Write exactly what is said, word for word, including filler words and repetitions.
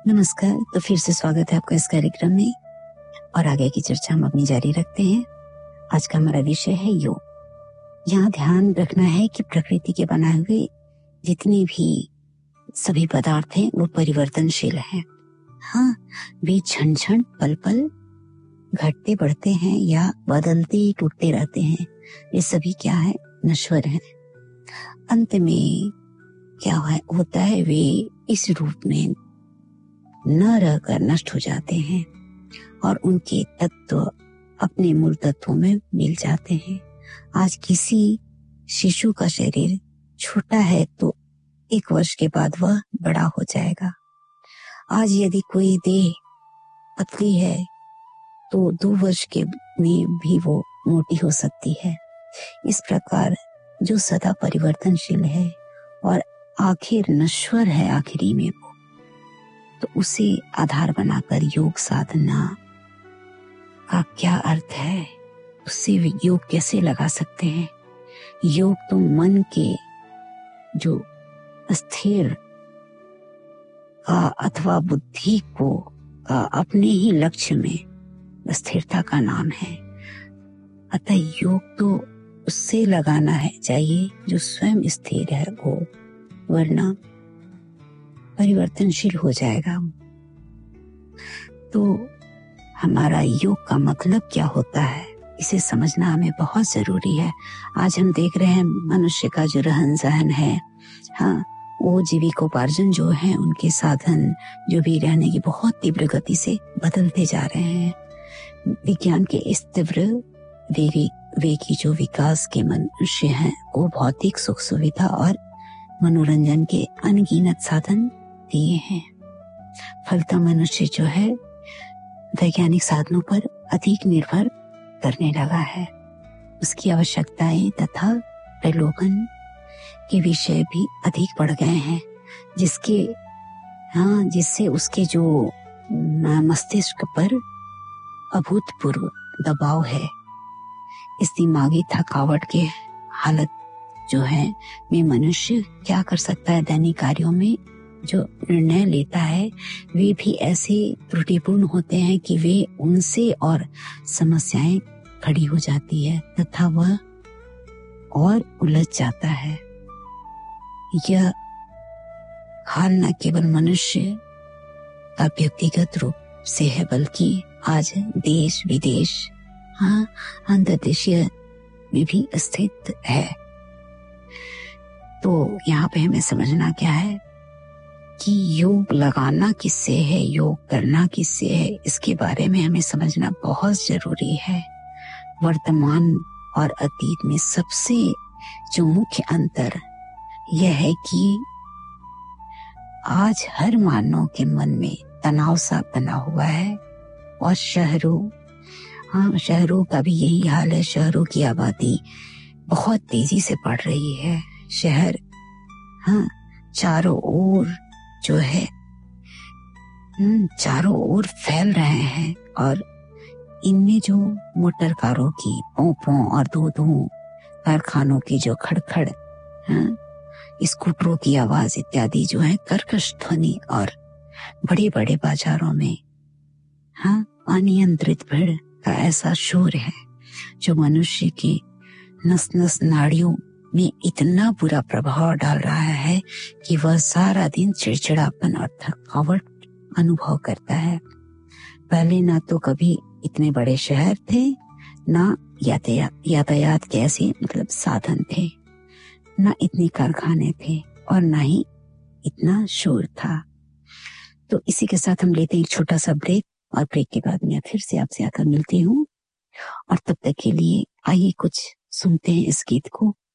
नमस्कार। तो फिर से स्वागत है आपका इस कार्यक्रम में और आगे की चर्चा हम अपनी जारी रखते हैं। आज का हमारा विषय है योग। यहाँ ध्यान रखना है कि प्रकृति के बनाए हुए जितने भी सभी पदार्थ हैं वो परिवर्तनशील हैं। हाँ, वे क्षण क्षण पल पल घटते बढ़ते हैं या बदलते टूटते रहते हैं। ये सभी क्या है? नश्वर हैं। अंत में क्या होता है? वे इस रूप में न रहकर नष्ट हो जाते हैं और उनके तत्व अपने मूल तत्वों में मिल जाते हैं। आज किसी शिशु का शरीर छोटा है तो एक वर्ष के बाद वह बड़ा हो जाएगा। आज यदि कोई देह पतली है तो दो वर्ष के में भी वो मोटी हो सकती है। इस प्रकार जो सदा परिवर्तनशील है और आखिर नश्वर है आखिरी में वो, तो उसे आधार बनाकर योग साधना का क्या अर्थ है? उससे योग कैसे लगा सकते हैं? योग तो मन के जो स्थिर का अथवा बुद्धि को का अपने ही लक्ष्य में स्थिरता का नाम है। अतः योग तो उससे लगाना है चाहिए जो स्वयं स्थिर है वो, वरना परिवर्तनशील हो जाएगा। तो हमारा योग का मतलब क्या होता है, इसे समझना हमें बहुत जरूरी है। आज हम देख रहे हैं मनुष्य का जो रहन सहन है, हाँ, वो जीविकोपार्जन जो है, उनके साधन जो भी रहने की बहुत तीव्र गति से बदलते जा रहे हैं। विज्ञान के इस तीव्र वे, वे की जो विकास के मनुष्य हैं वो भौतिक सुख सुविधा और मनोरंजन के अनगिनत साधन दिए हैं। फलतः मनुष्य जो है वैज्ञानिक साधनों पर अधिक निर्भर करने लगा है। उसकी आवश्यकताएं तथा प्रलोभन के विषय भी अधिक बढ़ गए हैं, जिसके हाँ जिससे उसके जो मस्तिष्क पर अभूतपूर्व दबाव है। इस दिमागी थकावट के हालत जो है में मनुष्य क्या कर सकता है? दैनिक कार्यों में जो निर्णय लेता है वे भी ऐसे त्रुटिपूर्ण होते हैं कि वे उनसे और समस्याएं खड़ी हो जाती है तथा वह और उलझ जाता है। यह हाल न केवल मनुष्य का व्यक्तिगत रूप से है बल्कि आज देश विदेश, हाँ, अंतर्देशीय में भी स्थित है। तो यहाँ पे हमें समझना क्या है कि योग लगाना किससे है, योग करना किससे है, इसके बारे में हमें समझना बहुत जरूरी है। वर्तमान और अतीत में सबसे जो मुख्य अंतर यह है कि आज हर मानव के मन में तनाव सा बना हुआ है और शहरों हाँ शहरों का भी यही हाल है। शहरों की आबादी बहुत तेजी से बढ़ रही है। शहर हाँ चारों ओर जो है चारों ओर फैल रहे हैं और इनमें जो मोटर कारों की पों पों और दो दो कारखानों की जो खड़खड़, हाँ, स्कूटरों की आवाज इत्यादि जो है कर्कश ध्वनि और बड़े बड़े बाजारों में हाँ अनियंत्रित भीड़ का ऐसा शोर है जो मनुष्य की नस नस नाड़ियों में इतना बुरा प्रभाव डाल रहा है कि वह सारा दिन चिड़चिड़ापन और थकावट अनुभव करता है। पहले ना तो कभी इतने बड़े शहर थे, ना यातायात यातायात के ऐसे मतलब साधन थे, ना इतने कारखाने थे और ना ही इतना शोर था। तो इसी के साथ हम लेते हैं एक छोटा सा ब्रेक और ब्रेक के बाद मैं फिर से आपसे आकर मिलती हूँ और तब तक के लिए आइए कुछ सुनते हैं इस गीत को।